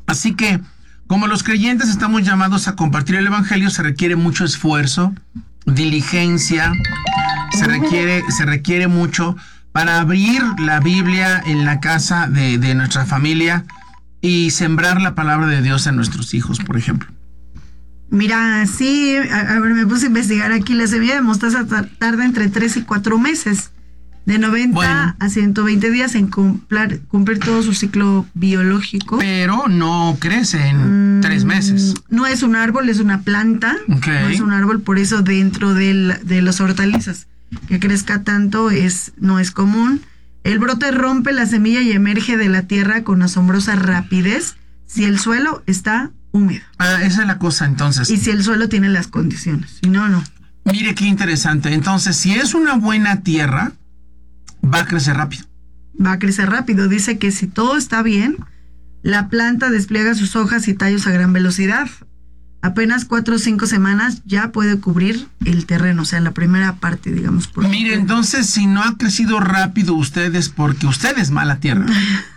Así que, como los creyentes estamos llamados a compartir el evangelio, se requiere mucho esfuerzo, diligencia, se requiere mucho para abrir la Biblia en la casa de nuestra familia y sembrar la palabra de Dios en nuestros hijos, por ejemplo. Mira, sí, a ver, me puse a investigar aquí. La semilla de mostaza tarda entre 3 y 4 meses, de 90 a 120 días en cumplir todo su ciclo biológico. Pero no crece en 3 meses. No es un árbol, es una planta. Okay. No es un árbol, por eso dentro de las hortalizas que crezca tanto no es común. El brote rompe la semilla y emerge de la tierra con asombrosa rapidez si el suelo está húmedo. Esa es la cosa, entonces. Y si el suelo tiene las condiciones. Si no, no. Mire qué interesante. Entonces, si es una buena tierra, va a crecer rápido. Va a crecer rápido. Dice que si todo está bien, la planta despliega sus hojas y tallos a gran velocidad. Apenas 4 o 5 semanas ya puede cubrir el terreno, o sea, la primera parte, digamos. Mire, entonces, si no ha crecido rápido ustedes, porque usted es mala tierra.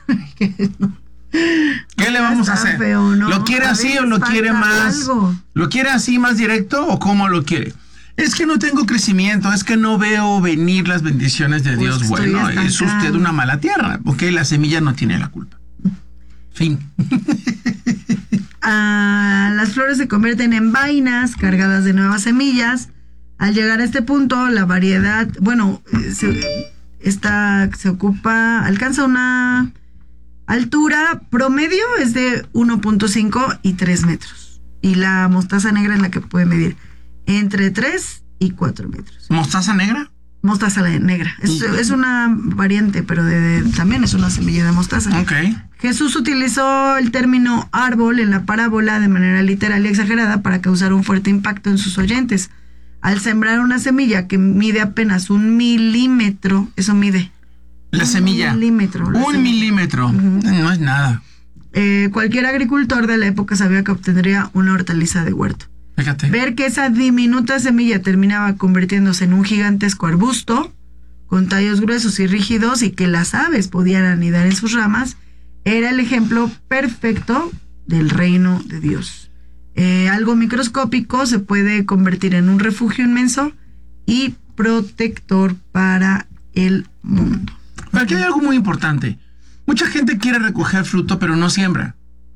¿Qué le vamos a hacer? Feo, ¿no? ¿Lo quiere así o lo quiere más? Algo. ¿Lo quiere así más directo o cómo lo quiere? Es que no tengo crecimiento, es que no veo venir las bendiciones de Dios. Bueno, es usted una mala tierra, ¿ok? La semilla no tiene la culpa. Fin. Las flores se convierten en vainas cargadas de nuevas semillas. Al llegar a este punto, la variedad, alcanza una altura promedio es de 1.5 y 3 metros. Y la mostaza negra es la que puede medir entre 3 y 4 metros. ¿Mostaza negra? Mostaza negra. Es una variante, pero también es una semilla de mostaza. Ok. Jesús utilizó el término árbol en la parábola de manera literal y exagerada para causar un fuerte impacto en sus oyentes. Al sembrar una semilla que mide apenas 1 milímetro, eso mide. La semilla. 1 milímetro. Un milímetro. Uh-huh. No es nada. Cualquier agricultor de la época sabía que obtendría una hortaliza de huerto. Fíjate. Ver que esa diminuta semilla terminaba convirtiéndose en un gigantesco arbusto con tallos gruesos y rígidos y que las aves podían anidar en sus ramas era el ejemplo perfecto del reino de Dios. Algo microscópico se puede convertir en un refugio inmenso y protector para el mundo. Pero aquí hay algo muy importante. Mucha gente quiere recoger fruto, pero no siembra.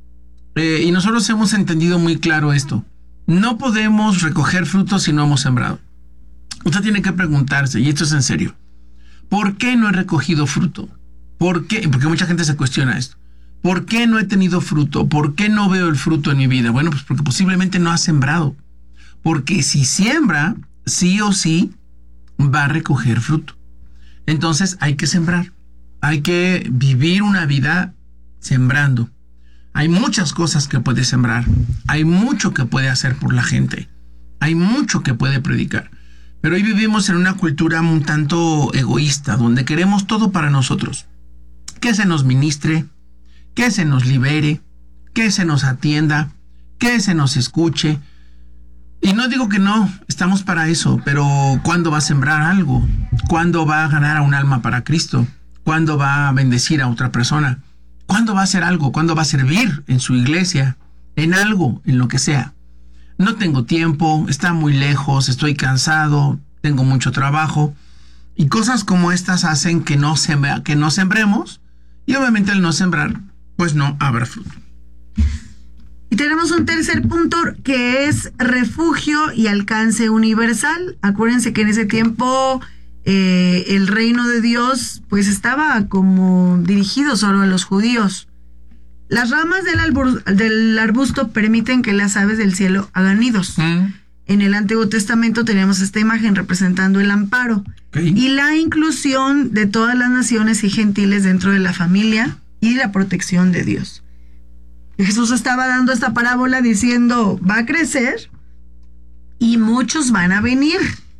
Y nosotros hemos entendido muy claro esto. No podemos recoger frutos si no hemos sembrado. Usted tiene que preguntarse, y esto es en serio, ¿por qué no he recogido fruto? ¿Por qué? Porque mucha gente se cuestiona esto. ¿Por qué no he tenido fruto? ¿Por qué no veo el fruto en mi vida? Bueno, pues porque posiblemente no ha sembrado. Porque si siembra, sí o sí va a recoger fruto. Entonces hay que sembrar. Hay que vivir una vida sembrando. Hay muchas cosas que puede sembrar. Hay mucho que puede hacer por la gente. Hay mucho que puede predicar. Pero hoy vivimos en una cultura un tanto egoísta, donde queremos todo para nosotros. Que se nos ministre, que se nos libere, que se nos atienda, que se nos escuche. Y no digo que no, estamos para eso, pero ¿cuándo va a sembrar algo? ¿Cuándo va a ganar a un alma para Cristo? ¿Cuándo va a bendecir a otra persona? ¿Cuándo va a hacer algo? ¿Cuándo va a servir en su iglesia? En algo, en lo que sea. No tengo tiempo, está muy lejos, estoy cansado, tengo mucho trabajo. Y cosas como estas hacen que no sembremos. Y obviamente al no sembrar, pues no habrá fruto. Y tenemos un tercer punto que es refugio y alcance universal. Acuérdense que en ese tiempo el reino de Dios pues estaba como dirigido solo a los judíos. Las ramas del arbusto permiten que las aves del cielo hagan nidos. En el Antiguo Testamento tenemos esta imagen representando el amparo y la inclusión de todas las naciones y gentiles dentro de la familia y la protección de Dios. Jesús estaba dando esta parábola diciendo, va a crecer y muchos van a venir.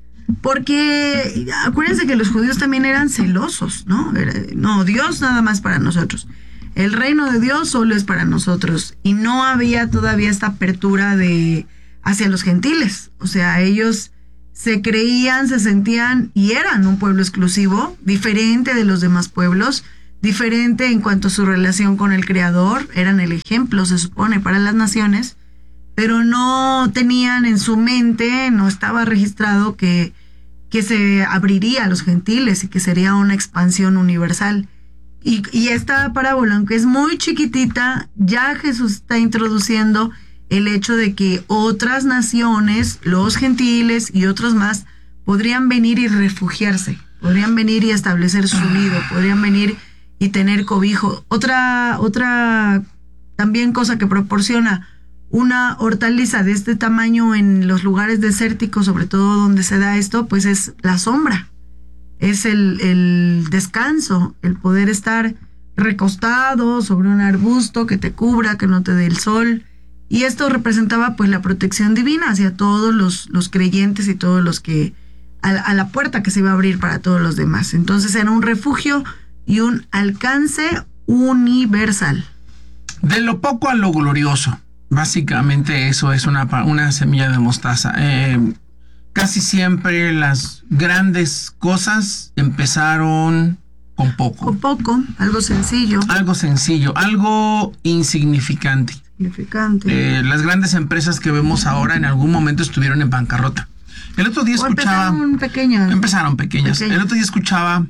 Porque acuérdense que los judíos también eran celosos, ¿no? No, Dios nada más para nosotros. El reino de Dios solo es para nosotros. Y no había todavía esta apertura hacia los gentiles. O sea, ellos se creían, se sentían y eran un pueblo exclusivo, diferente de los demás pueblos. diferente en cuanto a su relación con el Creador, eran el ejemplo, se supone, para las naciones, pero no tenían en su mente, no estaba registrado que se abriría a los gentiles y que sería una expansión universal. Y esta parábola, aunque es muy chiquitita, ya Jesús está introduciendo el hecho de que otras naciones, los gentiles y otros más, podrían venir y refugiarse, podrían venir y establecer su nido, podrían venir y tener cobijo. Otra también cosa que proporciona una hortaliza de este tamaño en los lugares desérticos, sobre todo donde se da esto, pues es la sombra, es el descanso, el poder estar recostado sobre un arbusto que te cubra, que no te dé el sol. Y esto representaba pues la protección divina hacia todos los creyentes y todos los que, a la puerta que se iba a abrir para todos los demás. Entonces era un refugio y un alcance universal. De lo poco a lo glorioso. Básicamente eso es una semilla de mostaza. Casi siempre las grandes cosas empezaron con poco. Con poco, algo sencillo. Algo sencillo, algo insignificante. Las grandes empresas que vemos ahora en algún momento estuvieron en bancarrota. El otro día escuchaba... Empezaron pequeñas. El otro día escuchaba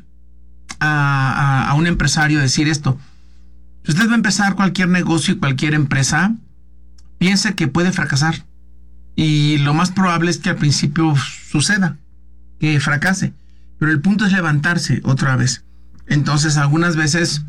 a un empresario decir esto. Si usted va a empezar cualquier negocio y cualquier empresa, piense que puede fracasar. Y lo más probable es que al principio suceda, que fracase. Pero el punto es levantarse otra vez. Entonces, algunas veces,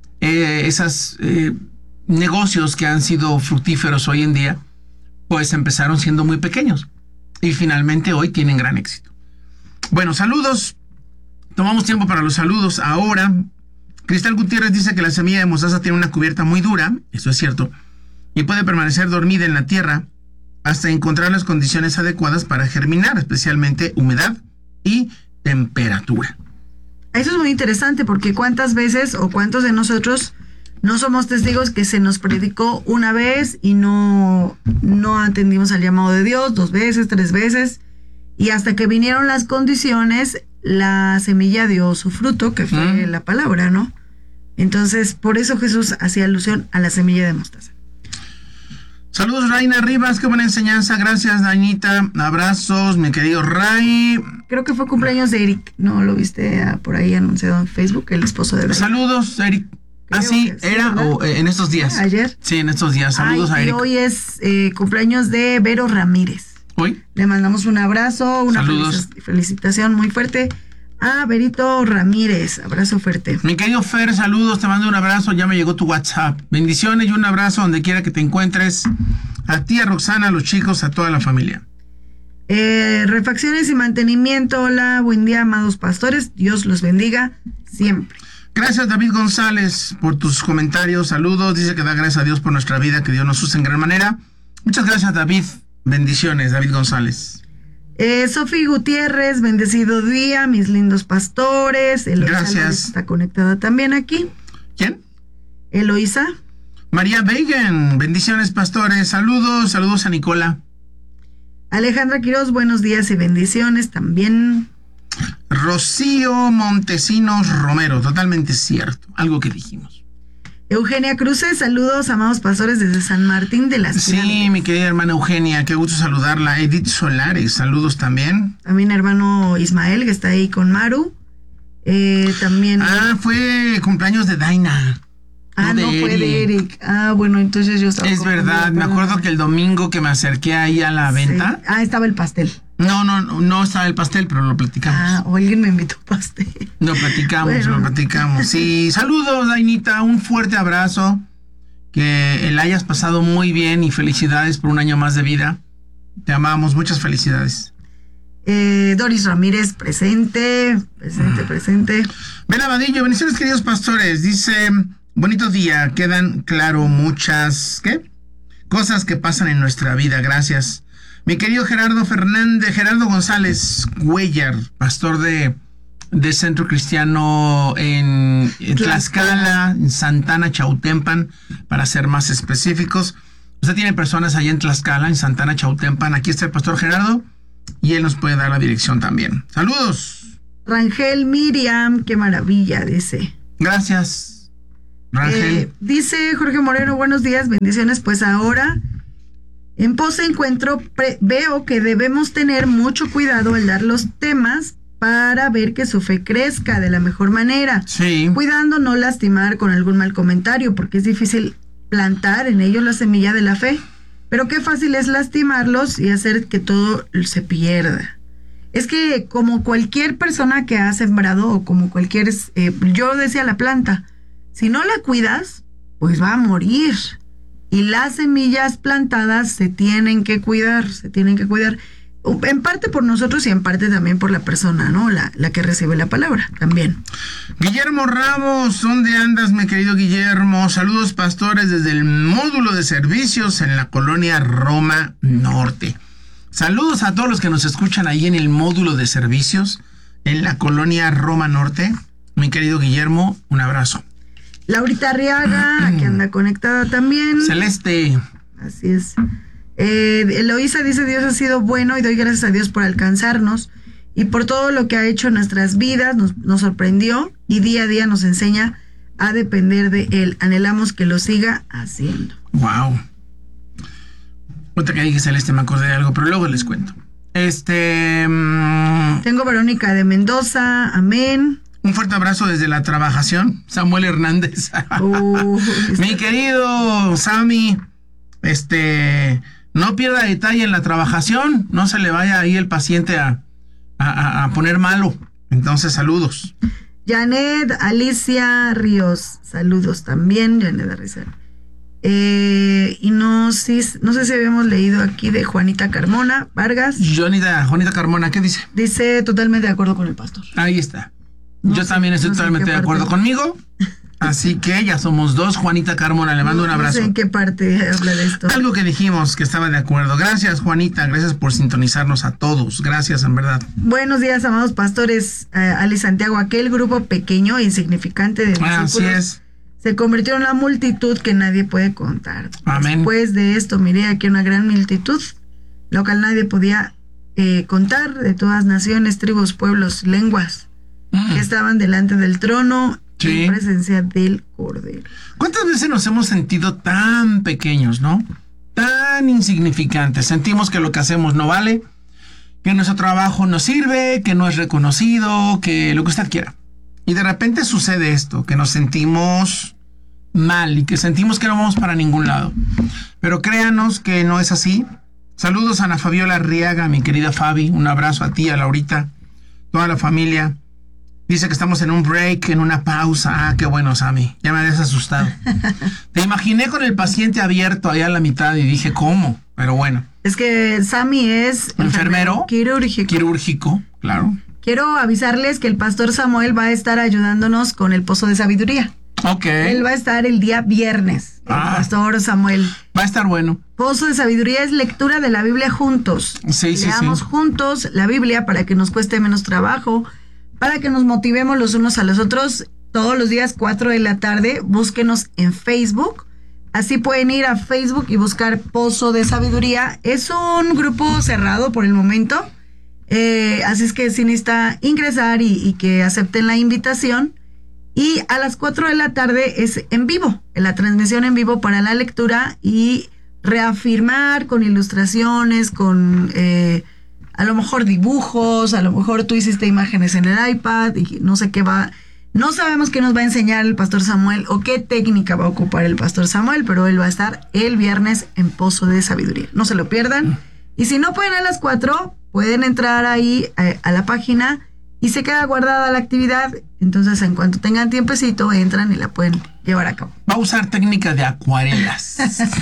esos negocios que han sido fructíferos hoy en día, pues empezaron siendo muy pequeños. Y finalmente hoy tienen gran éxito. Bueno, saludos. Tomamos tiempo para los saludos ahora. Cristal Gutiérrez dice que la semilla de mostaza tiene una cubierta muy dura. Eso es cierto. Y puede permanecer dormida en la tierra hasta encontrar las condiciones adecuadas para germinar, especialmente humedad y temperatura. Eso es muy interesante porque cuántas veces o cuántos de nosotros no somos testigos que se nos predicó una vez y no atendimos al llamado de Dios 2 veces, 3 veces, y hasta que vinieron las condiciones, la semilla dio su fruto, que fue la palabra, ¿no? Entonces, por eso Jesús hacía alusión a la semilla de mostaza. Saludos, Raina Rivas, qué buena enseñanza. Gracias, Dañita. Abrazos, mi querido Ray. Creo que fue cumpleaños de Eric, ¿no? Lo viste por ahí anunciado en Facebook, el esposo de Eric. Saludos, Eric. Sí, era en estos días. ¿Ayer? Sí, en estos días. Saludos a Eric. Y hoy es cumpleaños de Vero Ramírez. ¿Hoy? Le mandamos un abrazo, una felicitación muy fuerte a Verito Ramírez. Abrazo fuerte. Mi querido Fer, saludos, te mando un abrazo. Ya me llegó tu WhatsApp. Bendiciones y un abrazo donde quiera que te encuentres. A ti, a Roxana, a los chicos, a toda la familia. Refacciones y mantenimiento. Hola, buen día, amados pastores. Dios los bendiga siempre. Gracias, David González, por tus comentarios. Saludos. Dice que da gracias a Dios por nuestra vida, que Dios nos use en gran manera. Muchas gracias, David. Bendiciones, David González. Sofi Gutiérrez, bendecido día, mis lindos pastores. Eloisa gracias. Está conectada también aquí. ¿Quién? Eloisa. María Beigen, bendiciones, pastores. Saludos a Nicola. Alejandra Quiroz, buenos días y bendiciones también. Rocío Montesinos Romero, totalmente cierto, algo que dijimos. Eugenia Cruces, saludos, amados pastores desde San Martín de las Piedras. Sí, mi querida hermana Eugenia, qué gusto saludarla. Edith Solares, saludos también. También hermano Ismael, que está ahí con Maru. También. Fue cumpleaños de Daina. No fue de Eric. Bueno, entonces yo estaba. Es verdad, me acuerdo que el domingo que me acerqué ahí a la venta. Estaba el pastel. No estaba el pastel, pero lo platicamos. O alguien me invitó pastel. Lo platicamos. Sí, saludos, Dainita, un fuerte abrazo. Que la hayas pasado muy bien y felicidades por un año más de vida. Te amamos, muchas felicidades. Doris Ramírez, presente. Bela Vadillo, bendiciones, queridos pastores. Dice, bonito día, quedan claro muchas, cosas que pasan en nuestra vida, gracias. Mi querido Gerardo González Cuellar, pastor de Centro Cristiano en Tlaxcala, en Santana, Chautempan, para ser más específicos. Usted tiene personas allá en Tlaxcala, en Santana, Chautempan. Aquí está el pastor Gerardo y él nos puede dar la dirección también. Saludos. Rangel Miriam, qué maravilla, dice. Gracias. Rangel. Dice Jorge Moreno, buenos días, bendiciones. Pues ahora en Pos Encuentro veo que debemos tener mucho cuidado al dar los temas para ver que su fe crezca de la mejor manera. Sí. Cuidando no lastimar con algún mal comentario, porque es difícil plantar en ellos la semilla de la fe. Pero qué fácil es lastimarlos y hacer que todo se pierda. Es que como cualquier persona que ha sembrado o como cualquier, yo decía la planta, si no la cuidas, pues va a morir. Y las semillas plantadas se tienen que cuidar. En parte por nosotros y en parte también por la persona, ¿no? La que recibe la palabra también. Guillermo Ramos, ¿dónde andas, mi querido Guillermo? Saludos, pastores, desde el módulo de servicios en la colonia Roma Norte. Saludos a todos los que nos escuchan ahí en el módulo de servicios en la colonia Roma Norte. Mi querido Guillermo, un abrazo. Laurita Arriaga, que anda conectada también. Celeste. Así es. Eloísa dice, Dios ha sido bueno y doy gracias a Dios por alcanzarnos y por todo lo que ha hecho en nuestras vidas, nos sorprendió y día a día nos enseña a depender de Él. Anhelamos que lo siga haciendo. Wow. Ahorita que dije Celeste me acordé de algo, pero luego les cuento. Tengo Verónica de Mendoza, amén. Un fuerte abrazo desde la trabajación, Samuel Hernández. Mi querido Sammy, no pierda detalle en la trabajación, no se le vaya ahí el paciente a poner malo. Entonces, saludos. Janet Alicia Ríos, saludos también, Janet Alicia. Y no sé si habíamos leído aquí de Juanita Carmona Vargas. Juanita Carmona, ¿qué dice? Dice totalmente de acuerdo con el pastor. Ahí está. Yo también estoy totalmente de acuerdo conmigo. Así que ya somos dos. Juanita Carmona, le mando un abrazo. No sé en qué parte habla de esto. Algo que dijimos que estaba de acuerdo. Gracias, Juanita. Gracias por sintonizarnos a todos. Gracias, en verdad. Buenos días, amados pastores. Ali Santiago, aquel grupo pequeño e insignificante de discípulos. Así es. Se convirtió en una multitud que nadie puede contar. Amén. Después de esto miré aquí una gran multitud, lo cual nadie podía contar, de todas naciones, tribus, pueblos, lenguas, que estaban delante del trono en presencia del Cordero. ¿Cuántas veces nos hemos sentido tan pequeños, no? Tan insignificantes. Sentimos que lo que hacemos no vale, que nuestro trabajo no sirve, que no es reconocido, que lo que usted quiera. Y de repente sucede esto, que nos sentimos mal y que sentimos que no vamos para ningún lado. Pero créanos que no es así. Saludos a Ana Fabiola Arriaga, mi querida Fabi. Un abrazo a ti, a Laurita, toda la familia. Dice que estamos en un break, en una pausa. Ah, qué bueno, Sammy. Ya me habías asustado. Te imaginé con el paciente abierto allá a la mitad y dije, ¿cómo? Pero bueno. Es que Sammy es enfermero quirúrgico, claro. Quiero avisarles que el pastor Samuel va a estar ayudándonos con el Pozo de Sabiduría. Ok. Él va a estar el día viernes. El pastor Samuel. Va a estar bueno. Pozo de Sabiduría es lectura de la Biblia juntos. Sí. Leamos juntos la Biblia para que nos cueste menos trabajo, para que nos motivemos los unos a los otros. Todos los días 4 de la tarde, búsquenos en Facebook. Así pueden ir a Facebook y buscar Pozo de Sabiduría. Es un grupo cerrado por el momento. Así es que sí necesita ingresar y que acepten la invitación. Y a las 4 de la tarde es en vivo, en la transmisión en vivo para la lectura y reafirmar con ilustraciones, con a lo mejor dibujos, a lo mejor tú hiciste imágenes en el iPad y no sé qué va. No sabemos qué nos va a enseñar el pastor Samuel o qué técnica va a ocupar el pastor Samuel, pero él va a estar el viernes en Pozo de Sabiduría. No se lo pierdan. Y si no pueden a las 4, pueden entrar ahí a la página y se queda guardada la actividad. Entonces, en cuanto tengan tiempecito, entran y la pueden llevar a cabo. Va a usar técnica de acuarelas.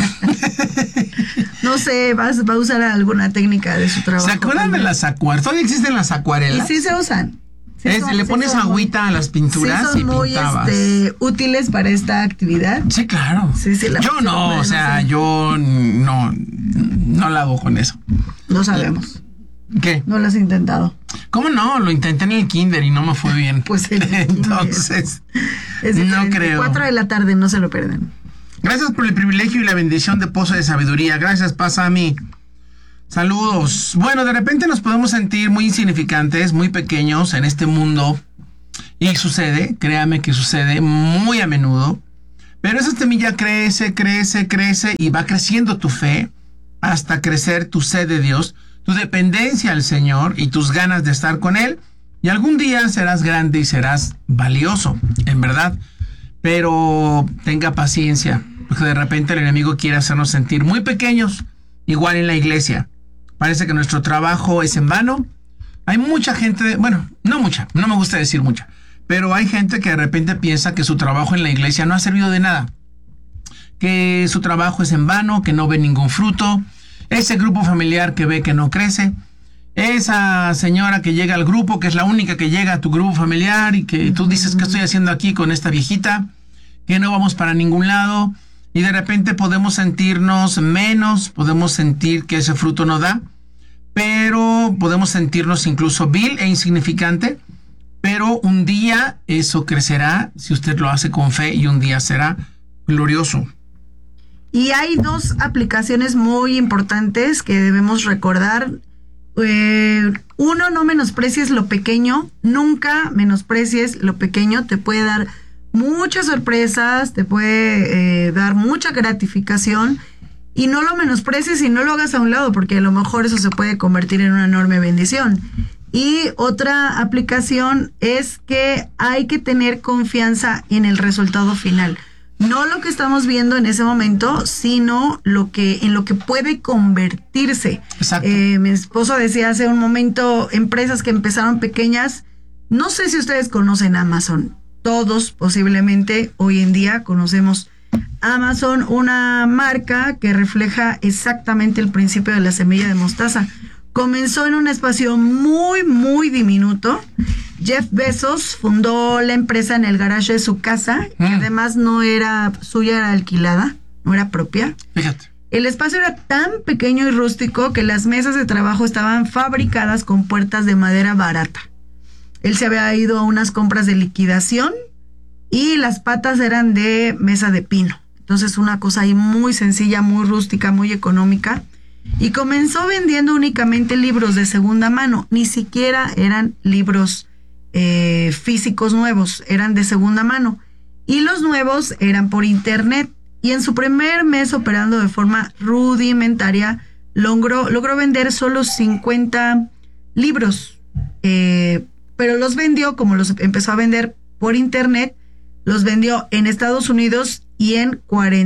No sé, va a usar alguna técnica de su trabajo. ¿Se acuerdan de las acuarelas? ¿Todavía existen las acuarelas? Y sí se usan. Le pones agüita a las pinturas y pintabas. Muy útiles para esta actividad. Sí, claro. Yo no, o sea, yo no la hago con eso. No sabemos. ¿Qué? No lo has intentado. ¿Cómo no? Lo intenté en el kinder y no me fue bien. Pues entonces, no creo. 4 de la tarde, no se lo pierden. Gracias por el privilegio y la bendición de Pozo de Sabiduría. Gracias, Pasami. Saludos. Bueno, de repente nos podemos sentir muy insignificantes, muy pequeños en este mundo. Y sucede, créame que sucede muy a menudo. Pero esa semilla crece, crece, crece y va creciendo tu fe hasta crecer tu sed de Dios, tu dependencia al Señor y tus ganas de estar con Él. Y algún día serás grande y serás valioso, en verdad. Pero tenga paciencia, porque de repente el enemigo quiere hacernos sentir muy pequeños, igual en la iglesia. Parece que nuestro trabajo es en vano. Hay mucha gente, bueno, no mucha, no me gusta decir mucha, pero hay gente que de repente piensa que su trabajo en la iglesia no ha servido de nada, que su trabajo es en vano, que no ve ningún fruto, ese grupo familiar que ve que no crece, esa señora que llega al grupo, que es la única que llega a tu grupo familiar y que tú dices, ¿qué estoy haciendo aquí con esta viejita? Que no vamos para ningún lado, y de repente podemos sentirnos menos, podemos sentir que ese fruto no da, pero podemos sentirnos incluso vil e insignificante. Pero un día eso crecerá si usted lo hace con fe y un día será glorioso. Y hay dos aplicaciones muy importantes que debemos recordar. Uno, no menosprecies lo pequeño. Nunca menosprecies lo pequeño. Te puede dar muchas sorpresas, te puede dar mucha gratificación. Y no lo menosprecies y no lo hagas a un lado, porque a lo mejor eso se puede convertir en una enorme bendición. Y otra aplicación es que hay que tener confianza en el resultado final. No lo que estamos viendo en ese momento, sino en lo que puede convertirse. Exacto. Mi esposo decía hace un momento, empresas que empezaron pequeñas. No sé si ustedes conocen Amazon. Todos posiblemente hoy en día conocemos Amazon, una marca que refleja exactamente el principio de la semilla de mostaza. Comenzó en un espacio muy, muy diminuto. Jeff Bezos fundó la empresa en el garaje de su casa, que además no era suya, era alquilada, no era propia. Fíjate. El espacio era tan pequeño y rústico que las mesas de trabajo estaban fabricadas con puertas de madera barata. Él se había ido a unas compras de liquidación y las patas eran de mesa de pino. Entonces una cosa ahí muy sencilla, muy rústica, muy económica. Y comenzó vendiendo únicamente libros de segunda mano. Ni siquiera eran libros físicos nuevos, eran de segunda mano. Y los nuevos eran por internet. Y en su primer mes operando de forma rudimentaria, logró vender solo 50 libros. Pero los vendió, como los empezó a vender por internet, los vendió en Estados Unidos y en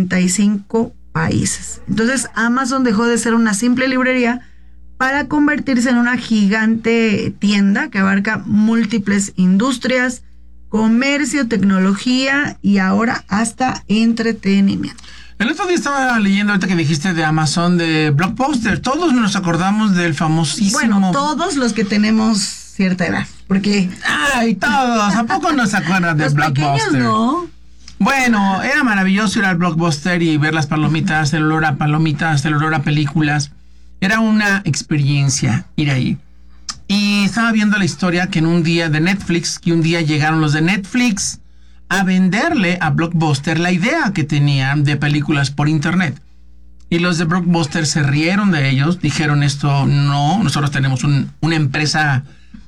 45 países. Entonces Amazon dejó de ser una simple librería para convertirse en una gigante tienda que abarca múltiples industrias, comercio, tecnología y ahora hasta entretenimiento. El otro día estaba leyendo, ahorita que dijiste de Amazon, de Blockbuster. Todos nos acordamos del famosísimo... Bueno, todos los que tenemos cierta edad, porque... ¡Ay, todos! ¿A poco no se acuerdan de los Blockbuster? pequeños no. Bueno, era maravilloso ir al Blockbuster y ver las palomitas, el olor a palomitas, el olor a películas. Era una experiencia ir ahí. Y estaba viendo la historia que en un día de Netflix, que un día llegaron los de Netflix a venderle a Blockbuster la idea que tenían de películas por internet. Y los de Blockbuster se rieron de ellos, dijeron esto no, nosotros tenemos una empresa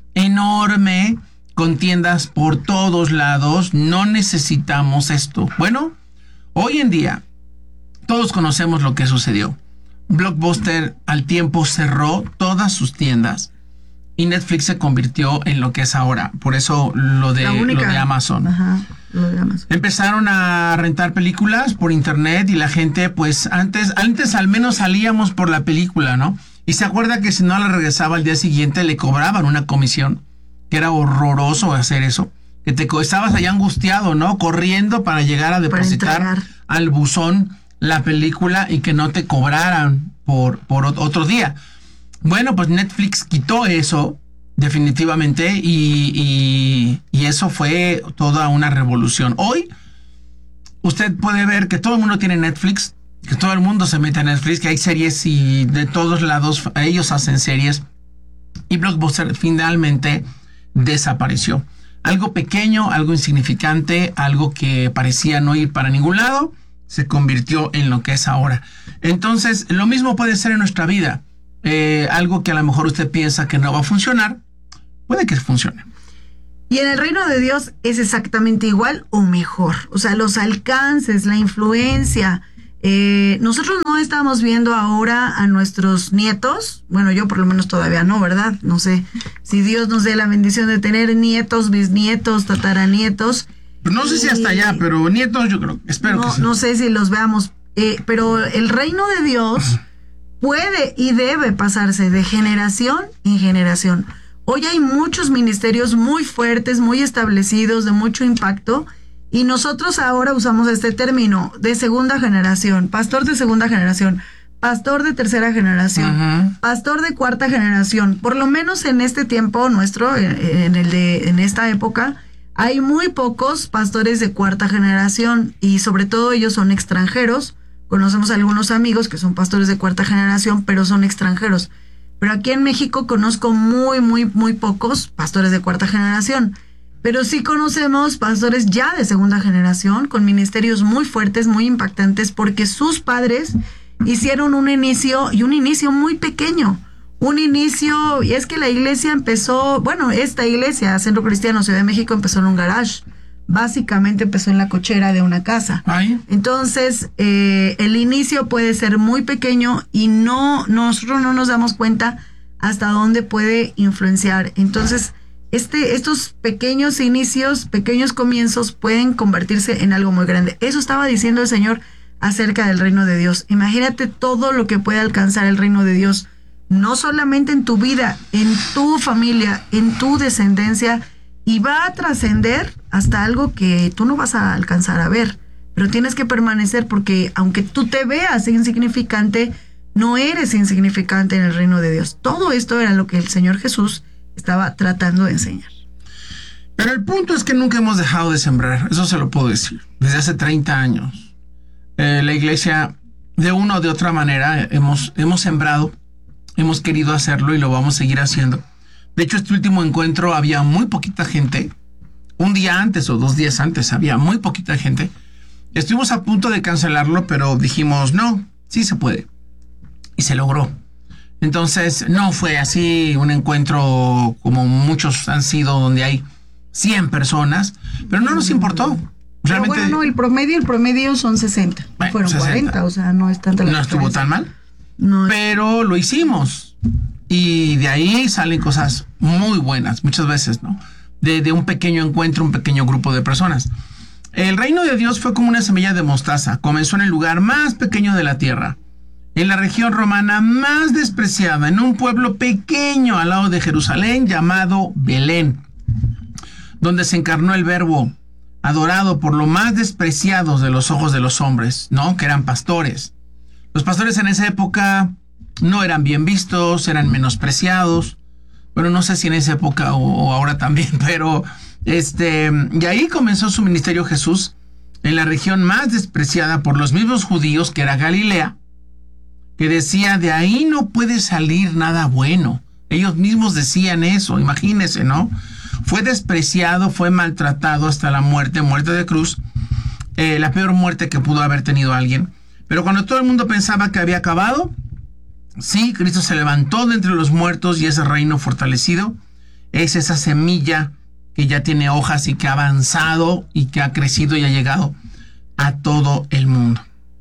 enorme con tiendas por todos lados, no necesitamos esto. Bueno, hoy en día todos conocemos lo que sucedió. Blockbuster al tiempo cerró todas sus tiendas y Netflix se convirtió en lo que es ahora. Por eso lo de Amazon. Ajá, lo de Amazon. Empezaron a rentar películas por internet y la gente, pues antes al menos salíamos por la película, ¿no? Y se acuerda que si no la regresaba al día siguiente le cobraban una comisión, que era horroroso hacer eso. Que estabas allá angustiado, ¿no? Corriendo para llegar a depositar al buzón la película y que no te cobraran por otro día. Bueno, pues Netflix quitó eso definitivamente y eso fue toda una revolución. Hoy usted puede ver que todo el mundo tiene Netflix, que todo el mundo se mete a Netflix, que hay series y de todos lados ellos hacen series y Blockbuster finalmente desapareció. Algo pequeño, algo insignificante, algo que parecía no ir para ningún lado, se convirtió en lo que es ahora. Entonces, lo mismo puede ser en nuestra vida. Algo que a lo mejor usted piensa que no va a funcionar, puede que funcione. Y en el reino de Dios es exactamente igual o mejor. O sea, los alcances, la influencia. Nosotros no estamos viendo ahora a nuestros nietos. Bueno, yo por lo menos todavía no, ¿verdad? No sé si Dios nos dé la bendición de tener nietos, bisnietos, tataranietos. No sé si hasta allá, pero nietos yo creo, espero que sí. No sé si los veamos. Pero el reino de Dios puede y debe pasarse de generación en generación. Hoy hay muchos ministerios muy fuertes, muy establecidos, de mucho impacto, y nosotros ahora usamos este término de segunda generación, pastor de segunda generación, pastor de tercera generación, pastor de cuarta generación. Por lo menos en este tiempo nuestro, en esta época, hay muy pocos pastores de cuarta generación, y sobre todo ellos son extranjeros. Conocemos a algunos amigos que son pastores de cuarta generación, pero son extranjeros. Pero aquí en México conozco muy pocos pastores de cuarta generación. Pero sí conocemos pastores ya de segunda generación, con ministerios muy fuertes, muy impactantes, porque sus padres hicieron un inicio muy pequeño. Y es que la iglesia empezó, bueno, esta iglesia, Centro Cristiano Ciudad de México, empezó en un garage. Básicamente empezó en la cochera de una casa. Ay. Entonces, el inicio puede ser muy pequeño y nosotros no nos damos cuenta hasta dónde puede influenciar. Entonces, estos pequeños inicios, pequeños comienzos pueden convertirse en algo muy grande. Eso estaba diciendo el Señor acerca del reino de Dios. Imagínate todo lo que puede alcanzar el reino de Dios, no solamente en tu vida, en tu familia, en tu descendencia, y va a trascender hasta algo que tú no vas a alcanzar a ver, pero tienes que permanecer, porque aunque tú te veas insignificante, no eres insignificante en el reino de Dios. Todo esto era lo que el Señor Jesús estaba tratando de enseñar. Pero el punto es que nunca hemos dejado de sembrar, eso se lo puedo decir. Desde hace 30 años, la iglesia, de una o de otra manera, hemos sembrado, hemos querido hacerlo y lo vamos a seguir haciendo. De hecho, este último encuentro había muy poquita gente. Un día antes o 2 días antes había muy poquita gente. Estuvimos a punto de cancelarlo, pero dijimos, no, sí se puede. Y se logró. Entonces, no fue así un encuentro como muchos han sido, donde hay 100 personas, pero no nos importó. Realmente, pero bueno, no, el promedio son 60. Bueno, fueron 60. 40, o sea, no es tanta la no estuvo tan mal. No, pero lo hicimos. Y de ahí salen cosas muy buenas, muchas veces, ¿no? De un pequeño encuentro, un pequeño grupo de personas. El reino de Dios fue como una semilla de mostaza. Comenzó en el lugar más pequeño de la tierra, en la región romana más despreciada, en un pueblo pequeño al lado de Jerusalén llamado Belén, donde se encarnó el Verbo, adorado por los más despreciados de los ojos de los hombres, ¿no? Que eran pastores. Los pastores en esa época no eran bien vistos, eran menospreciados. Bueno, no sé si en esa época o ahora también, pero y ahí comenzó su ministerio Jesús, en la región más despreciada por los mismos judíos, que era Galilea, que decía, de ahí no puede salir nada bueno. Ellos mismos decían eso, imagínense, ¿no? Fue despreciado, fue maltratado hasta la muerte de cruz, la peor muerte que pudo haber tenido alguien. Pero cuando todo el mundo pensaba que había acabado, sí, Cristo se levantó de entre los muertos, y ese reino fortalecido es esa semilla que ya tiene hojas y que ha avanzado y que ha crecido y ha llegado a todo el mundo.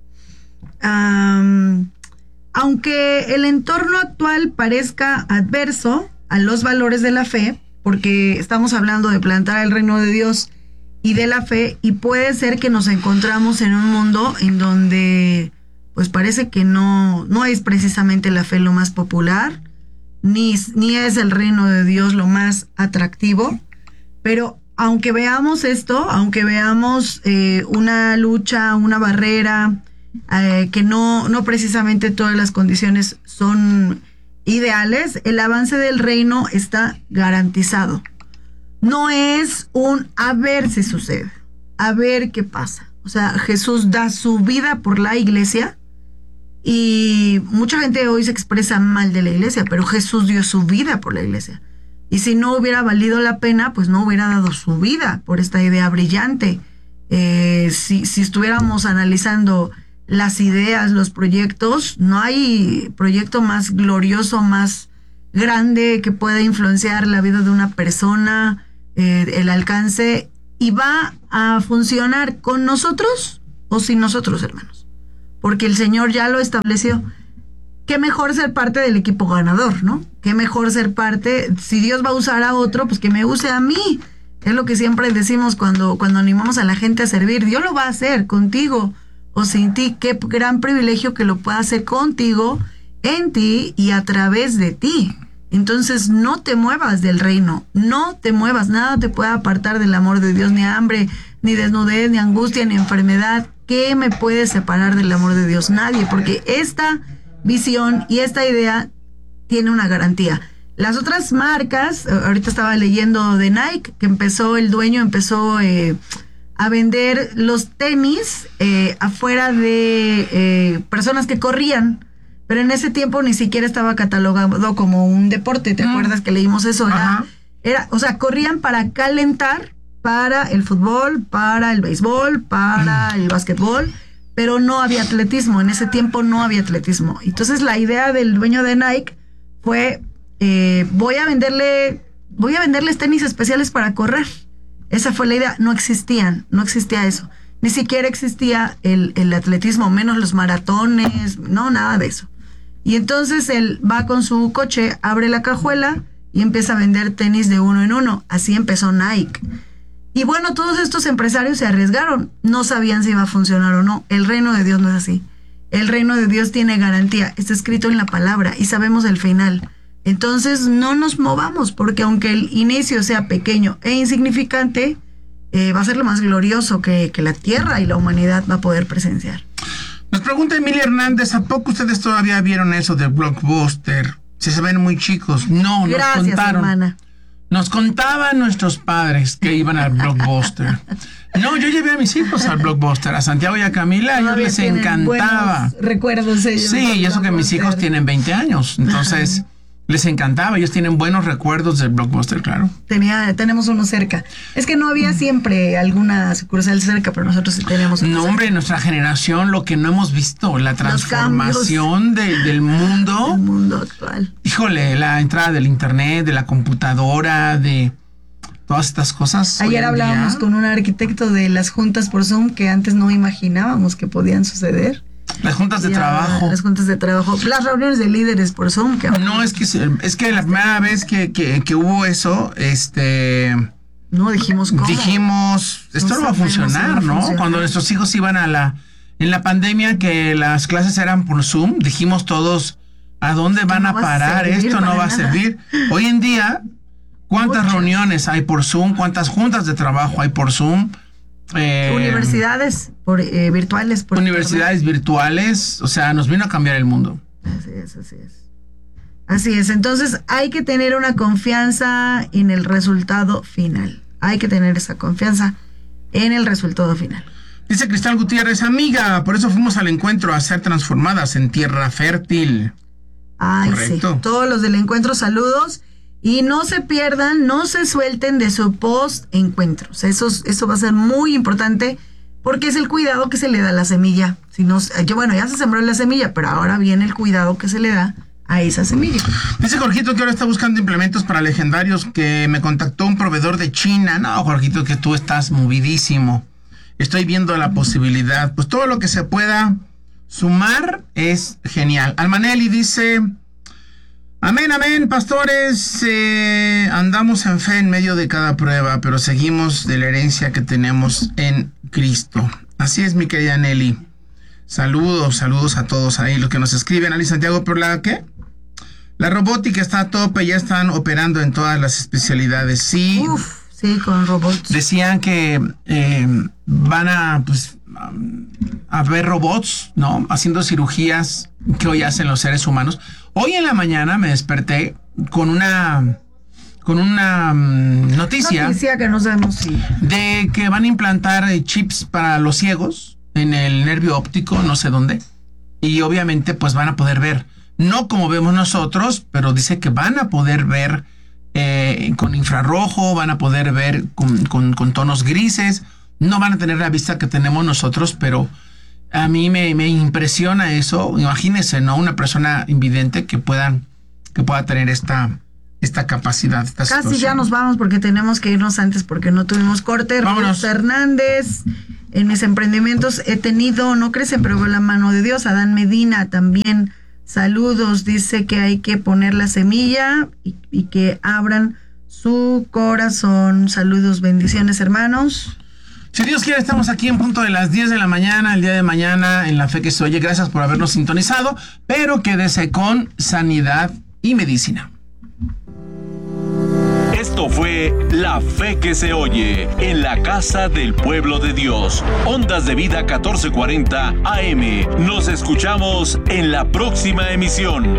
Aunque el entorno actual parezca adverso a los valores de la fe, porque estamos hablando de plantar el reino de Dios y de la fe, y puede ser que nos encontramos en un mundo en donde pues parece que no es precisamente la fe lo más popular, ni es el reino de Dios lo más atractivo. Pero aunque veamos esto, aunque veamos una lucha, una barrera, que no precisamente todas las condiciones son ideales, el avance del reino está garantizado. No es un a ver si sucede, a ver qué pasa. O sea, Jesús da su vida por la iglesia, y mucha gente hoy se expresa mal de la iglesia, pero Jesús dio su vida por la iglesia. Y si no hubiera valido la pena, pues no hubiera dado su vida por esta idea brillante. Si estuviéramos analizando las ideas, los proyectos, no hay proyecto más glorioso, más grande, que pueda influenciar la vida de una persona, el alcance, y va a funcionar con nosotros o sin nosotros, hermanos, porque el Señor ya lo estableció. Qué mejor ser parte del equipo ganador, ¿no? Qué mejor ser parte, si Dios va a usar a otro, pues que me use a mí. Es lo que siempre decimos cuando animamos a la gente a servir. Dios lo va a hacer contigo o sin ti. Qué gran privilegio que lo pueda hacer contigo, en ti y a través de ti. Entonces no te muevas del reino, no te muevas, nada te puede apartar del amor de Dios, ni hambre, ni desnudez, ni angustia, ni enfermedad. ¿Qué me puede separar del amor de Dios? Nadie, porque esta visión y esta idea tiene una garantía. Las otras marcas, ahorita estaba leyendo de Nike, que el dueño empezó a vender los tenis afuera de personas que corrían, pero en ese tiempo ni siquiera estaba catalogado como un deporte. ¿Te acuerdas que leímos eso? O sea, corrían para calentar para el fútbol, para el béisbol, para el básquetbol, pero no había atletismo. En ese tiempo no había atletismo. Entonces la idea del dueño de Nike fue, voy a venderles tenis especiales para correr. Esa fue la idea. No existía eso. Ni siquiera existía el atletismo, menos los maratones, no, nada de eso. Y entonces él va con su coche, abre la cajuela y empieza a vender tenis de uno en uno. Así empezó Nike. Y bueno, todos estos empresarios se arriesgaron. No sabían si iba a funcionar o no. El reino de Dios no es así. El reino de Dios tiene garantía. Está escrito en la palabra y sabemos el final. Entonces no nos movamos, porque aunque el inicio sea pequeño e insignificante, va a ser lo más glorioso que la tierra y la humanidad va a poder presenciar. Nos pregunta Emilia Hernández, ¿a poco ustedes todavía vieron eso de Blockbuster? Si se ven muy chicos. No, gracias, nos contaron. Hermana. Nos contaban nuestros padres que iban al Blockbuster. No, yo llevé a mis hijos al Blockbuster, a Santiago y a Camila, a ellos les encantaba. Recuerdos ellos. Sí, y eso que mis hijos tienen 20 años, entonces les encantaba. Ellos tienen buenos recuerdos del Blockbuster, claro. Tenemos uno cerca. Es que no había siempre alguna sucursal cerca, pero nosotros sí tenemos uno cerca. Hombre, nuestra generación, lo que no hemos visto, la transformación del mundo. El mundo actual. Híjole, la entrada del internet, de la computadora, de todas estas cosas. Ayer hablábamos con un arquitecto de las juntas por Zoom que antes no imaginábamos que podían suceder. Las juntas de trabajo. Las juntas de trabajo. Las reuniones de líderes por Zoom. No, es que la primera vez que hubo eso, no dijimos cómo. Dijimos, esto no va a funcionar, ¿no? Cuando nuestros hijos iban en la pandemia, que las clases eran por Zoom, dijimos todos, ¿a dónde van a parar? Esto no va a servir. Hoy en día, ¿cuántas reuniones hay por Zoom? ¿Cuántas juntas de trabajo hay por Zoom? Universidades virtuales. Universidades virtuales, o sea, nos vino a cambiar el mundo. Así es, entonces hay que tener una confianza en el resultado final. Hay que tener esa confianza en el resultado final. Dice Cristal Gutiérrez, amiga, por eso fuimos al encuentro a ser transformadas en tierra fértil. Ay, correcto. Sí, todos los del encuentro, saludos. Y no se pierdan, no se suelten de su post-encuentros. Eso va a ser muy importante porque es el cuidado que se le da a la semilla. Bueno, ya se sembró la semilla, pero ahora viene el cuidado que se le da a esa semilla. Dice Jorgito que ahora está buscando implementos para legendarios, que me contactó un proveedor de China. No, Jorgito, que tú estás movidísimo. Estoy viendo la posibilidad. Pues todo lo que se pueda sumar es genial. Almanelli dice... Amén, amén, pastores, andamos en fe en medio de cada prueba, pero seguimos de la herencia que tenemos en Cristo. Así es, mi querida Nelly. Saludos a todos ahí, los que nos escriben. Ali Santiago, ¿pero ¿qué? La robótica está a tope, ya están operando en todas las especialidades. Sí. Sí, con robots. Decían que van a ver robots, ¿no? Haciendo cirugías que hoy hacen los seres humanos. Hoy en la mañana me desperté con una noticia que no sabemos si... de que van a implantar chips para los ciegos en el nervio óptico, no sé dónde, y obviamente pues van a poder ver, no como vemos nosotros, pero dice que van a poder ver con infrarrojo, van a poder ver con tonos grises, no van a tener la vista que tenemos nosotros, pero a mí me impresiona eso. Imagínense, ¿no? Una persona invidente que pueda tener esta esta capacidad, esta Casi situación. ya nos vamos porque tenemos que irnos antes porque no tuvimos corte. Vámonos. Ruth Hernández, en mis emprendimientos he tenido, no crecen, pero veo la mano de Dios. Adán Medina también, saludos, dice que hay que poner la semilla y que abran su corazón. Saludos, bendiciones, hermanos. Si Dios quiere, estamos aquí en punto de las 10 de la mañana, el día de mañana, en La Fe que se oye. Gracias por habernos sintonizado, pero quédese con Sanidad y Medicina. Esto fue La Fe que se oye en la casa del pueblo de Dios. Ondas de Vida 1440 AM. Nos escuchamos en la próxima emisión.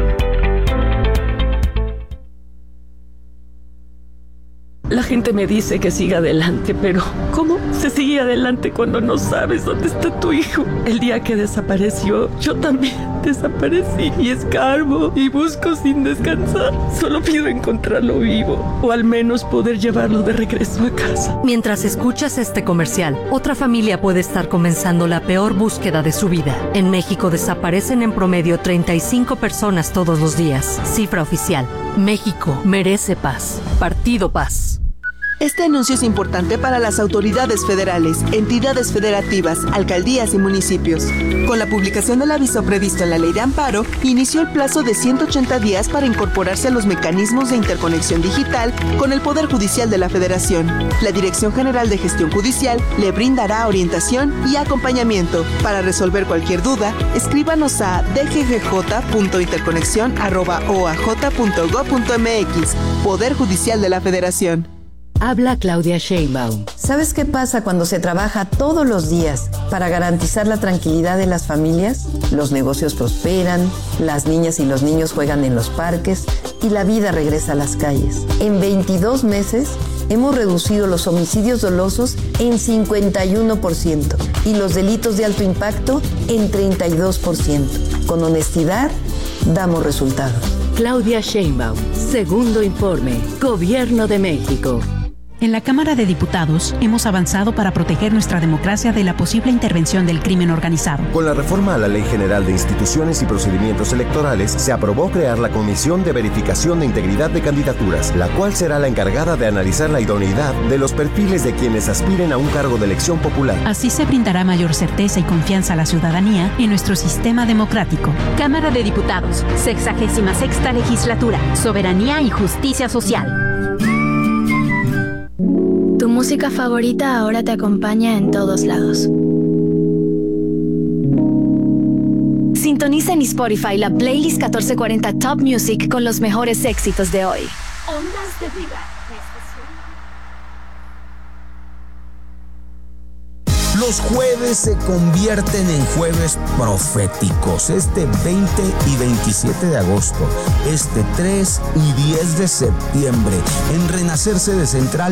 La gente me dice que siga adelante, pero ¿cómo se sigue adelante cuando no sabes dónde está tu hijo? El día que desapareció, yo también desaparecí y escarbo y busco sin descansar. Solo pido encontrarlo vivo o al menos poder llevarlo de regreso a casa. Mientras escuchas este comercial, otra familia puede estar comenzando la peor búsqueda de su vida. En México desaparecen en promedio 35 personas todos los días. Cifra oficial. México merece paz. Partido Paz. Este anuncio es importante para las autoridades federales, entidades federativas, alcaldías y municipios. Con la publicación del aviso previsto en la Ley de Amparo, inició el plazo de 180 días para incorporarse a los mecanismos de interconexión digital con el Poder Judicial de la Federación. La Dirección General de Gestión Judicial le brindará orientación y acompañamiento. Para resolver cualquier duda, escríbanos a dggj.interconexión@oaj.gov.mx. Poder Judicial de la Federación. Habla Claudia Sheinbaum. ¿Sabes qué pasa cuando se trabaja todos los días para garantizar la tranquilidad de las familias? Los negocios prosperan, las niñas y los niños juegan en los parques y la vida regresa a las calles. En 22 meses hemos reducido los homicidios dolosos en 51% y los delitos de alto impacto en 32%. Con honestidad, damos resultados. Claudia Sheinbaum. Segundo informe. Gobierno de México. En la Cámara de Diputados hemos avanzado para proteger nuestra democracia de la posible intervención del crimen organizado. Con la reforma a la Ley General de Instituciones y Procedimientos Electorales, se aprobó crear la Comisión de Verificación de Integridad de Candidaturas, la cual será la encargada de analizar la idoneidad de los perfiles de quienes aspiren a un cargo de elección popular. Así se brindará mayor certeza y confianza a la ciudadanía en nuestro sistema democrático. Cámara de Diputados, 66ª Legislatura, Soberanía y Justicia Social. Tu música favorita ahora te acompaña en todos lados. Sintoniza en Spotify la playlist 1440 Top Music con los mejores éxitos de hoy. Ondas de Vida. Los jueves se convierten en jueves proféticos. Este 20 y 27 de agosto, este 3 y 10 de septiembre, en Renacer Sede Central